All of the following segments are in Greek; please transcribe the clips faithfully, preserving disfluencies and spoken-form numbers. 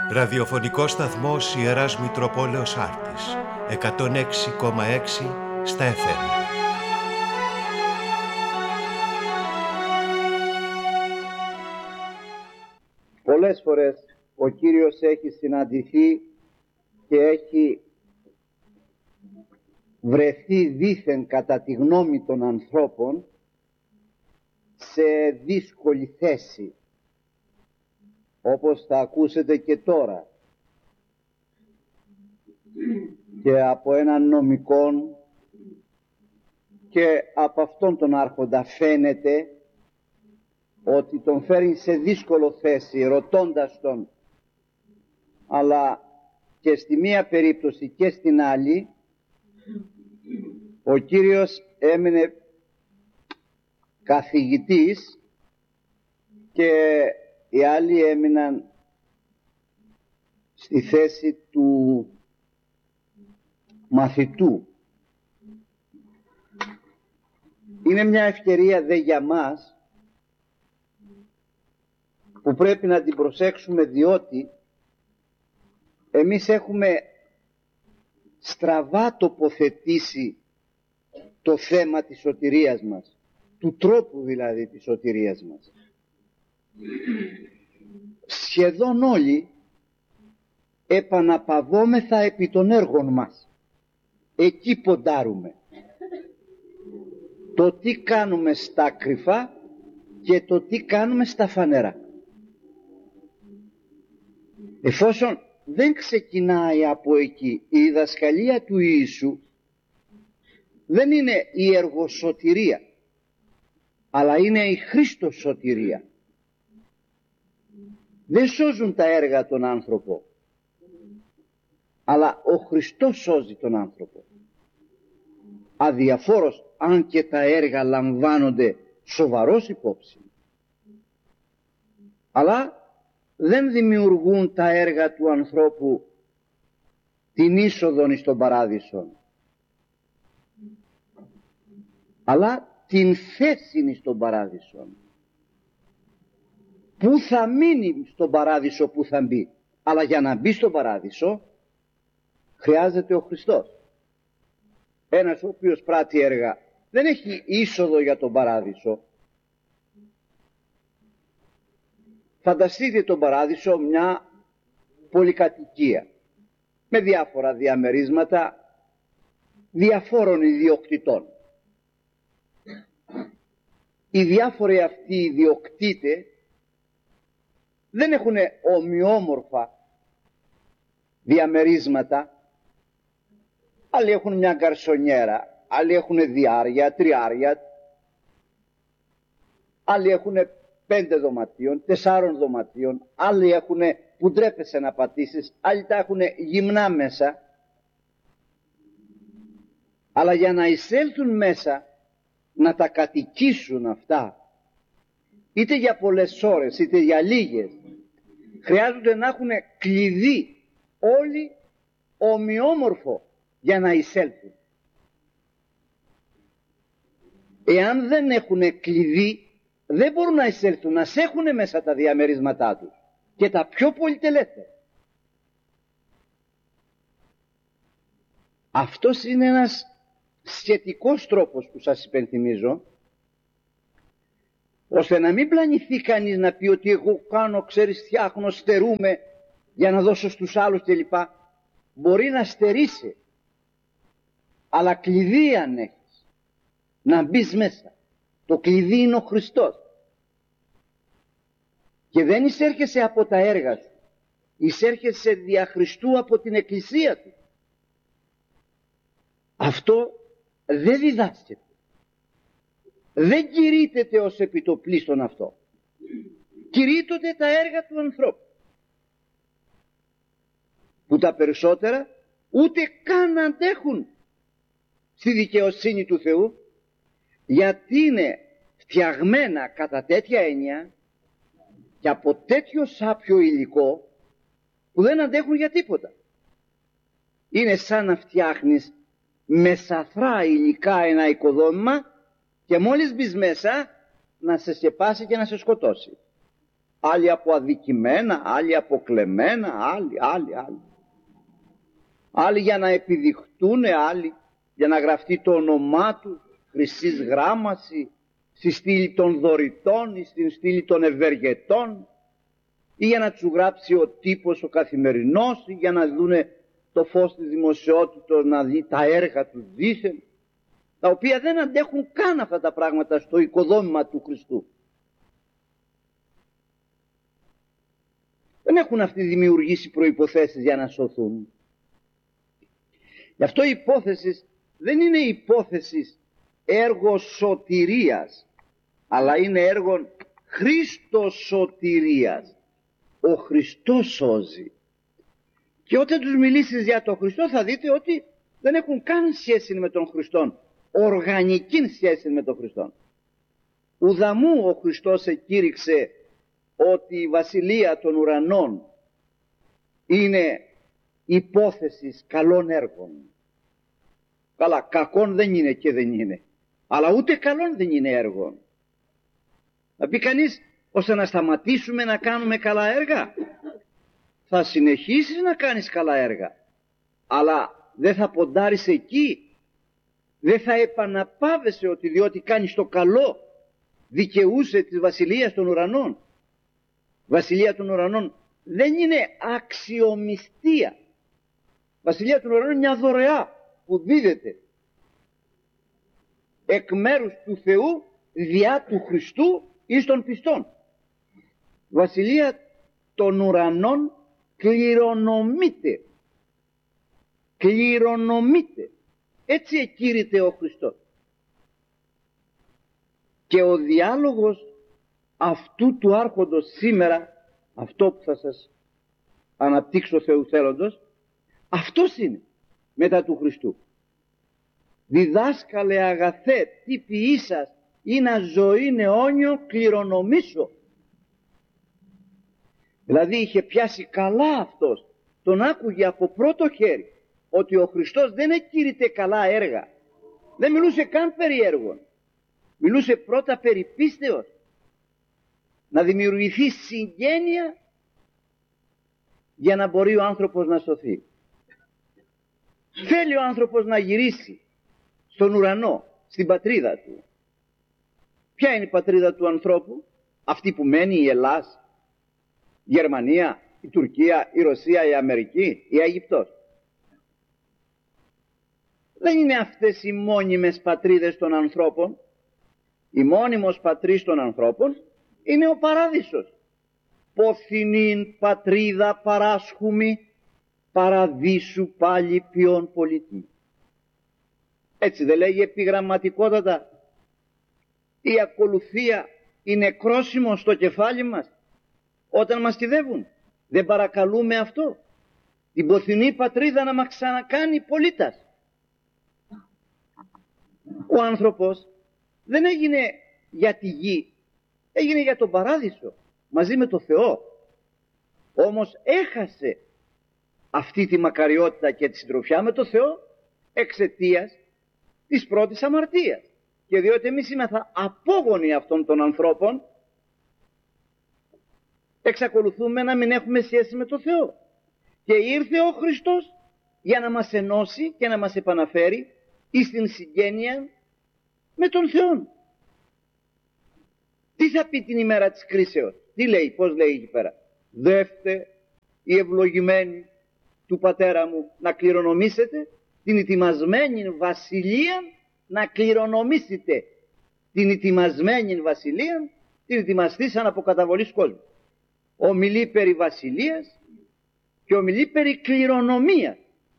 Ραδιοφωνικός σταθμός Ιεράς Μητροπόλεως Άρτης, εκατόν έξι κόμμα έξι στα εφ εμ. Πολλές φορές ο Κύριος έχει συναντηθεί και έχει βρεθεί δήθεν κατά τη γνώμη των ανθρώπων σε δύσκολη θέση, όπως θα ακούσετε και τώρα, και από έναν νομικόν και από αυτόν τον άρχοντα φαίνεται ότι τον φέρει σε δύσκολο θέση ρωτώντας τον, αλλά και στη μία περίπτωση και στην άλλη ο Κύριος έμεινε καθηγητής και οι άλλοι έμειναν στη θέση του μαθητού. Είναι μια ευκαιρία δε για μας που πρέπει να την προσέξουμε, διότι εμείς έχουμε στραβά τοποθετήσει το θέμα της σωτηρίας μας, του τρόπου δηλαδή της σωτηρίας μας. Σχεδόν όλοι επαναπαυόμεθα επί των έργων μας. Εκεί ποντάρουμε. Το τι κάνουμε στα κρυφά και το τι κάνουμε στα φανερά. Εφόσον δεν ξεκινάει από εκεί η διδασκαλία του Ιησού, δεν είναι η εργοσωτηρία, αλλά είναι η Χριστος σωτηρία. Δεν σώζουν τα έργα τον άνθρωπο, αλλά ο Χριστός σώζει τον άνθρωπο. Αδιαφόρος αν και τα έργα λαμβάνονται σοβαρός υπόψη. Αλλά δεν δημιουργούν τα έργα του ανθρώπου την είσοδον εις τον παράδεισο, αλλά την θέση εις τον παράδεισο. Πού θα μείνει στον παράδεισο, που θα μπει. Αλλά για να μπει στον παράδεισο χρειάζεται ο Χριστός. Ένας ο οποίος πράττει έργα δεν έχει είσοδο για τον παράδεισο. Φανταστείτε τον παράδεισο μια πολυκατοικία με διάφορα διαμερίσματα διαφόρων ιδιοκτητών. Οι διάφοροι αυτοί ιδιοκτήτες δεν έχουν ομοιόμορφα διαμερίσματα. Άλλοι έχουν μια γκαρσονιέρα, άλλοι έχουν διάρια, τριάρια, άλλοι έχουν πέντε δωματίων, τεσσάρων δωματίων, άλλοι έχουν που ντρέπεσαι να πατήσεις, άλλοι τα έχουν γυμνά μέσα. Αλλά για να εισέλθουν μέσα, να τα κατοικήσουν αυτά, είτε για πολλές ώρες είτε για λίγες, χρειάζονται να έχουν κλειδί όλοι ομοιόμορφο για να εισέλθουν. Εάν δεν έχουν κλειδί, δεν μπορούν να εισέλθουν, να σέχουν μέσα τα διαμερίσματά τους, και τα πιο πολυτελέστερα. Αυτός είναι ένας σχετικός τρόπος που σας υπενθυμίζω, ώστε να μην πλανηθεί κανείς να πει ότι εγώ κάνω, ξέρεις, φτιάχνω, στερούμε για να δώσω στους άλλους κλπ. Μπορεί να στερήσει, αλλά κλειδί αν έχεις να μπεις μέσα. Το κλειδί είναι ο Χριστός. Και δεν εισέρχεσαι από τα έργα σου, εισέρχεσαι δια Χριστού από την Εκκλησία του. Αυτό δεν διδάσκεται. Δεν κηρύττεται ως επιτοπλίστων αυτό. Κηρύττονται τα έργα του ανθρώπου, που τα περισσότερα ούτε καν αντέχουν στη δικαιοσύνη του Θεού, γιατί είναι φτιαγμένα κατά τέτοια έννοια και από τέτοιο σάπιο υλικό που δεν αντέχουν για τίποτα. Είναι σαν να φτιάχνεις με σαθρά υλικά ένα οικοδόμημα και μόλις μπεις μέσα να σε σκεπάσει και να σε σκοτώσει. άλλοι από αδικημένα, άλλοι από κλεμμένα, άλλοι, άλλοι, άλλοι. Άλλοι για να επιδειχτούν, άλλοι για να γραφτεί το όνομά τους, χρυσής γράμμαση, στη στήλη των δωρητών ή στην στήλη των ευεργετών, ή για να τους γράψει ο τύπος ο καθημερινός, ή για να δούνε το φως της δημοσιότητας, να δει τα έργα τους δήθεν, τα οποία δεν αντέχουν καν αυτά τα πράγματα στο οικοδόμημα του Χριστού. Δεν έχουν αυτοί δημιουργήσει προϋποθέσεις για να σωθούν. Γι' αυτό η υπόθεση δεν είναι υπόθεση έργο σωτηρίας, αλλά είναι έργο Χριστοσωτηρίας. Ο Χριστός σώζει. Και όταν τους μιλήσεις για τον Χριστό θα δείτε ότι δεν έχουν καν σχέση με τον Χριστό, οργανική σχέση με τον Χριστό. Ουδαμού ο Χριστός εκήρυξε ότι η βασιλεία των ουρανών είναι υπόθεση καλών έργων. Καλά, κακών δεν είναι και δεν είναι, αλλά ούτε καλών δεν είναι έργων. Θα πει κανείς, ώστε να σταματήσουμε να κάνουμε καλά έργα, θα συνεχίσεις να κάνεις καλά έργα, αλλά δεν θα ποντάρεις εκεί, δεν θα επαναπάβεσαι ότι διότι κάνεις το καλό δικαιούσε της βασιλείας των ουρανών. Βασιλεία των ουρανών δεν είναι αξιομιστία. Βασιλεία των ουρανών είναι μια δωρεά που δίδεται εκ μέρους του Θεού διά του Χριστού εις των πιστών. Βασιλεία των ουρανών κληρονομείται. Κληρονομείται. Έτσι εκήρυται ο Χριστός. Και ο διάλογος αυτού του άρχοντος σήμερα, αυτό που θα σας αναπτύξω Θεού θέλοντος, αυτός είναι μετά του Χριστού. Διδάσκαλε αγαθέ, τι ποιήσας, ή να ζωήν αιώνιο κληρονομήσω. Δηλαδή είχε πιάσει καλά αυτός, τον άκουγε από πρώτο χέρι ότι ο Χριστός δεν εκήρυται καλά έργα, δεν μιλούσε καν περί έργων, μιλούσε πρώτα περί πίστεως, να δημιουργηθεί συγγένεια για να μπορεί ο άνθρωπος να σωθεί. Θέλει ο άνθρωπος να γυρίσει στον ουρανό, στην πατρίδα του. Ποια είναι η πατρίδα του ανθρώπου? Αυτή που μένει, η Ελλάς, η Γερμανία, η Τουρκία, η Ρωσία, η Αμερική, η Αίγυπτος. Δεν είναι αυτές οι μόνιμες πατρίδες των ανθρώπων. Η μόνιμος πατρίς των ανθρώπων είναι ο παράδεισος. Ποθηνήν πατρίδα παράσχουμη, παραδείσου πάλι ποιον πολίτη. Έτσι δεν λέγει επιγραμματικότατα η ακολουθία, η νεκρόσιμο στο κεφάλι μας όταν μας κυδεύουν? Δεν παρακαλούμε αυτό? Την ποθηνή πατρίδα να μας ξανακάνει πολίτας. Ο άνθρωπος δεν έγινε για τη γη, έγινε για τον παράδεισο μαζί με το Θεό. Όμως έχασε αυτή τη μακαριότητα και τη συντροφιά με το Θεό εξαιτίας της πρώτης αμαρτίας. Και διότι εμείς είμεθα απόγονοι αυτών των ανθρώπων, εξακολουθούμε να μην έχουμε σχέση με το Θεό. Και ήρθε ο Χριστός για να μας ενώσει και να μας επαναφέρει εις την συγγένεια με τον Θεό. Τι θα πει την ημέρα της κρίσεως? Τι λέει, πώς λέει εκεί πέρα? Δεύτε οι ευλογημένοι του πατέρα μου να κληρονομήσετε την ετοιμασμένη βασιλεία, να κληρονομήσετε την ετοιμασμένη βασιλεία, την ετοιμαστήσαν από καταβολής κόσμου. Ομιλεί περί βασιλείας και ομιλεί περί κληρονομίας.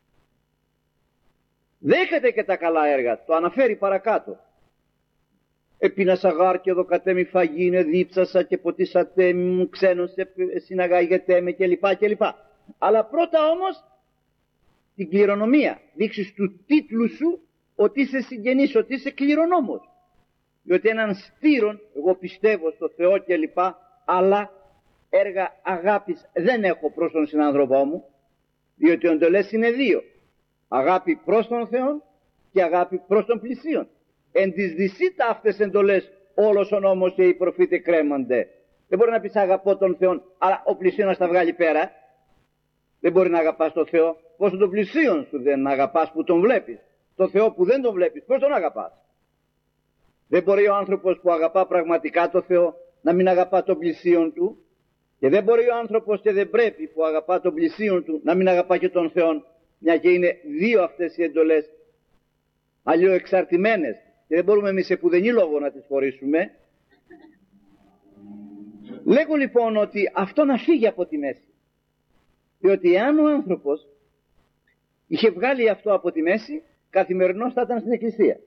Δέχεται και τα καλά έργα, το αναφέρει παρακάτω. Επίνασα γάρ και εδώ κατέμι φαγίνε, δίψασα και ποτίσατε μου, ξένος συναγάγετε με κλπ. κλπ. Αλλά πρώτα όμως την κληρονομία. Δείξεις του τίτλου σου ότι είσαι συγγενής, ότι είσαι κληρονόμος. Διότι έναν στήρον, εγώ πιστεύω στο Θεό κλπ. Αλλά έργα αγάπης δεν έχω προς τον συνάνθρωπό μου, διότι οι εντολές είναι δύο. Αγάπη προς τον Θεό και αγάπη προς τον πλησίον. Εν της δυσίτα αυτές εντολές όλος ο νόμος και οι προφήτες κρέμονται. Δεν μπορεί να πεις αγαπώ τον Θεό, αλλά ο πλησίον τα βγάλει πέρα. Δεν μπορεί να αγαπάς τον Θεό. Πόσο τον πλησίον σου δεν αγαπάς που τον βλέπεις? Το Θεό που δεν τον βλέπεις, πώς τον αγαπάς? Δεν μπορεί ο άνθρωπος που αγαπά πραγματικά τον Θεό να μην αγαπά τον πλησίον του, και δεν μπορεί ο άνθρωπος, και δεν πρέπει, που αγαπά τον πλησίον του να μην αγαπά και τον Θεό, μια και είναι δύο αυτές οι εντολές αλλιοεξαρτημένες και δεν μπορούμε εμείς σε πουδενή λόγο να τις χωρίσουμε. Λέγω λοιπόν ότι αυτό να φύγει από τη μέση, διότι εάν ο άνθρωπος είχε βγάλει αυτό από τη μέση, καθημερινώς θα ήταν στην εκκλησία.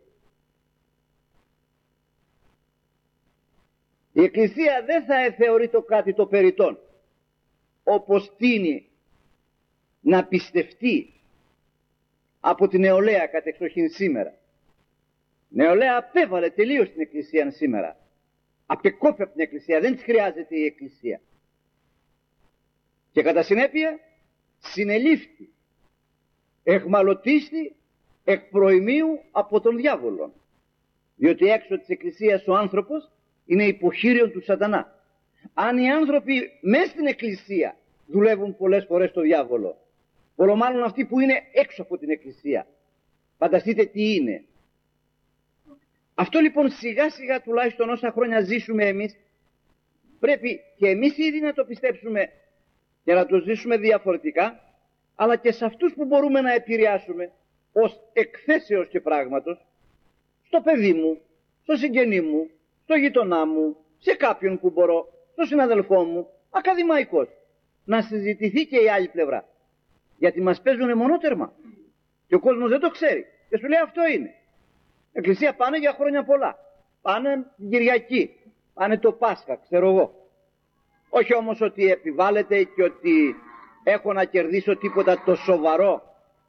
Η εκκλησία δεν θα θεωρεί το κάτι το περιττόν, όπως τείνει να πιστευτεί από την νεολαία κατεξοχήν σήμερα. Η νεολαία απέβαλε τελείως την εκκλησία σήμερα. Απεκόπη από την εκκλησία, δεν της χρειάζεται η εκκλησία. Και κατά συνέπεια συνελήφθη, εχμαλωτίστη εκ προημίου από τον διάβολο. Διότι έξω της εκκλησίας ο άνθρωπος είναι υποχείριον του σατανά. Αν οι άνθρωποι μέσα στην εκκλησία δουλεύουν πολλές φορές το διάβολο, πολλο μάλλον αυτοί που είναι έξω από την εκκλησία, φανταστείτε τι είναι. Αυτό λοιπόν σιγά σιγά, τουλάχιστον όσα χρόνια ζήσουμε εμείς, πρέπει και εμείς ήδη να το πιστέψουμε και να το ζήσουμε διαφορετικά, αλλά και σε αυτούς που μπορούμε να επηρεάσουμε ως εκθέσεως και πράγματος, στο παιδί μου, στο συγγενή μου, στο γειτονά μου, σε κάποιον που μπορώ, στο συναδελφό μου, ακαδημαϊκός, να συζητηθεί και η άλλη πλευρά. Γιατί μας παίζουν μονότερμα και ο κόσμος δεν το ξέρει και σου λέει αυτό είναι. Εκκλησία πάνε για χρόνια πολλά, πάνε την Κυριακή, πάνε το Πάσχα, ξέρω εγώ. Όχι όμως ότι επιβάλλεται και ότι έχω να κερδίσω τίποτα το σοβαρό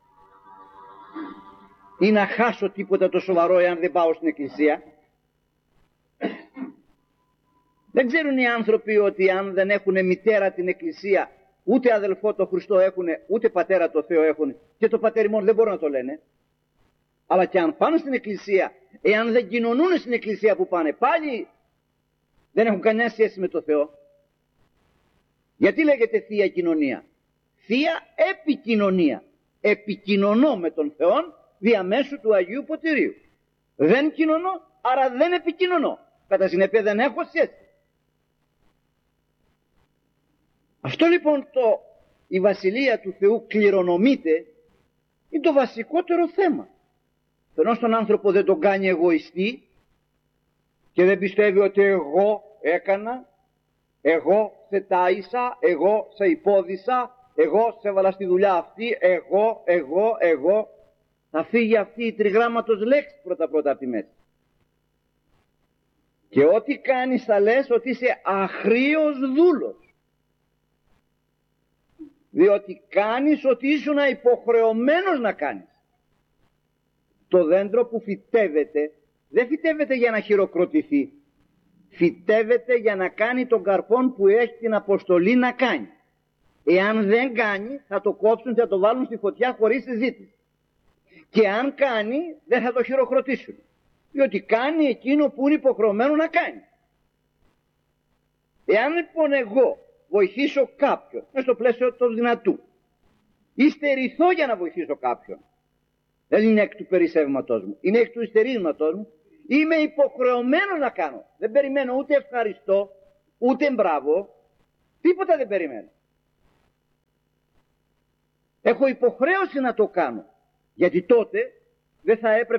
ή να χάσω τίποτα το σοβαρό εάν δεν πάω στην εκκλησία. Δεν ξέρουν οι άνθρωποι ότι αν δεν έχουν μητέρα την εκκλησία, ούτε αδελφό το Χριστό έχουν, ούτε πατέρα το Θεό έχουν, και το πατέρι δεν μπορούν να το λένε. Αλλά και αν πάνε στην εκκλησία, εάν δεν κοινωνούν στην εκκλησία που πάνε, πάλι δεν έχουν καμιά σχέση με το Θεό. Γιατί λέγεται θεία κοινωνία? Θεία επικοινωνία. Επικοινωνώ με τον Θεό διαμέσου του Αγίου Ποτηρίου. Δεν κοινωνώ, άρα δεν επικοινωνώ. Κατά συνέπεια δεν έχω σχέση. Αυτό λοιπόν το η Βασιλεία του Θεού κληρονομείται είναι το βασικότερο θέμα. Ενώ στον άνθρωπο δεν τον κάνει εγωιστή και δεν πιστεύει ότι εγώ έκανα, εγώ σε τάισα, εγώ σε υπόδησα, εγώ σε έβαλα στη δουλειά αυτή, εγώ, εγώ, εγώ. Θα φύγει αυτή η τριγράμματος λέξη πρώτα πρώτα από τη μέση. Και ό,τι κάνεις θα λες ότι είσαι αχρήος δούλος. Διότι κάνεις ότι ήσουν υποχρεωμένος να κάνεις. Το δέντρο που φυτεύεται δεν φυτεύεται για να χειροκροτηθεί. Φυτεύεται για να κάνει τον καρπόν που έχει την αποστολή να κάνει. Εάν δεν κάνει θα το κόψουν και θα το βάλουν στη φωτιά χωρίς συζήτηση. Και αν κάνει δεν θα το χειροκροτήσουν. Διότι κάνει εκείνο που είναι υποχρεωμένο να κάνει. Εάν λοιπόν εγώ βοηθήσω κάποιον μέσα στο πλαίσιο του δυνατού ή στερηθώ για να βοηθήσω κάποιον, δεν είναι εκ του περισσεύματός μου, είναι εκ του υστερίσματός μου, είμαι υποχρεωμένο να κάνω. Δεν περιμένω ούτε ευχαριστώ, ούτε μπράβο, τίποτα δεν περιμένω. Έχω υποχρέωση να το κάνω, γιατί τότε δεν θα έπρεπε